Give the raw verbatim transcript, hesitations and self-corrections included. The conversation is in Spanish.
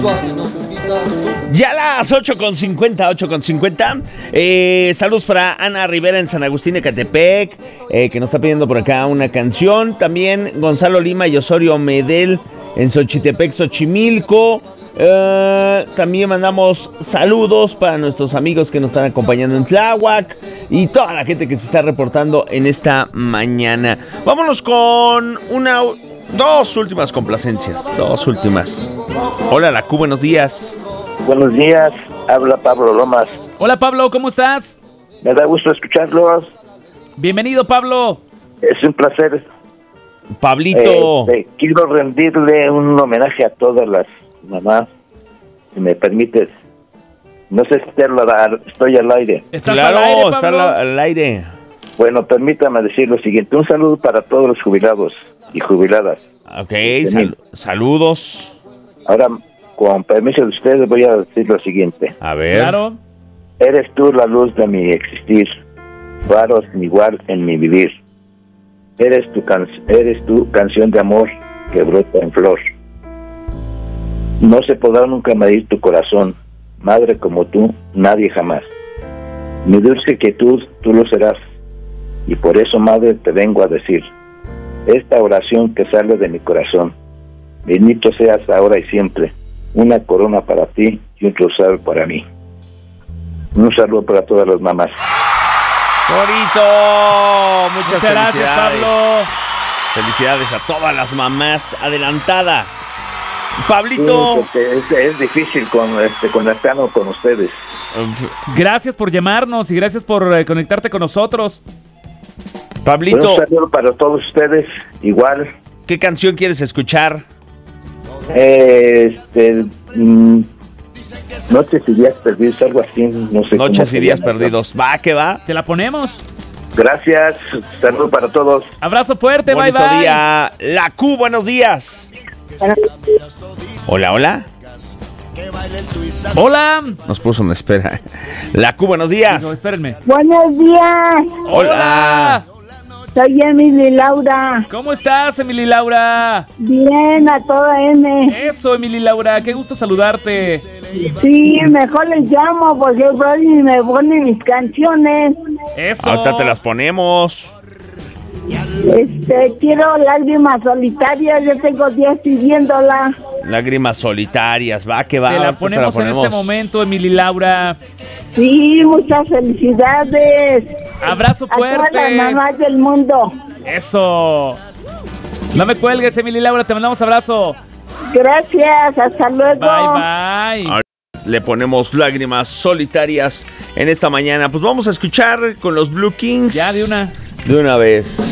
Ya las ocho con cincuenta, ocho con cincuenta. Eh, saludos para Ana Rivera en San Agustín de Catepec, eh, que nos está pidiendo por acá una canción. También Gonzalo Lima y Osorio Medel en Xochitepec, Xochimilco. Eh, también mandamos saludos para nuestros amigos que nos están acompañando en Tláhuac y toda la gente que se está reportando en esta mañana. Vámonos con una... Dos últimas complacencias, dos últimas. Hola, la Q, buenos días. Buenos días, habla Pablo Lomas. Hola, Pablo, ¿cómo estás? Me da gusto escucharlos. Bienvenido, Pablo. Es un placer. Pablito. Eh, quiero rendirle un homenaje a todas las mamás, si me permites. No sé si estoy al aire. ¿Estás claro, al aire, Pablo? está al, al aire. Bueno, permítame decir lo siguiente. Un saludo para todos los jubilados y jubiladas. Ok, sal- saludos. Ahora, con permiso de ustedes, voy a decir lo siguiente. A ver. Claro. Eres tú la luz de mi existir, faro sin igual en mi vivir. Eres tu, can- eres tu canción de amor que brota en flor. No se podrá nunca medir tu corazón, madre como tú, nadie jamás. Mi dulce quietud, tú lo serás, y por eso, madre, te vengo a decir esta oración que sale de mi corazón. Bendito seas ahora y siempre, una corona para ti y un rosario para mí. Un saludo para todas las mamás. Bonito. Muchas, Muchas gracias, felicidades. Pablo. Felicidades a todas las mamás. Adelantada. Sí, Pablito. porque es, es difícil con este conectarnos con ustedes. Gracias por llamarnos y gracias por eh, conectarte con nosotros. Pablito, Un saludo para todos ustedes, igual. ¿qué canción quieres escuchar? Eh, este, mm, Noches y días perdidos, algo así, no sé. Noches cómo y se días llama. perdidos. Va, que va. Te la ponemos. Gracias, saludo para todos. Abrazo fuerte, bye, Bonito bye. día. La Q, buenos días. Hola, hola. Hola. Nos puso una espera. La Q, buenos días. Digo, espérenme. Buenos días, Hola. soy Emily Laura. ¿Cómo estás, Emily Laura? Bien, a toda M. Eso, Emily Laura, qué gusto saludarte. Sí, mejor les llamo porque Brody me pone mis canciones. Eso. Ahorita te las ponemos. Este, quiero Lágrimas Solitarias, yo tengo días pidiéndola. Lágrimas solitarias. Va, que va. Te la Ahorita ponemos en este momento, Emily Laura. Sí, muchas felicidades. Abrazo A todas las fuerte. mamás del mundo. Eso. No me cuelgues, Emily Laura, te mandamos abrazo. Gracias, hasta luego. Bye, bye. Le ponemos Lágrimas solitarias en esta mañana. Pues vamos a escuchar con los Blue Kings. Ya de una. De una vez.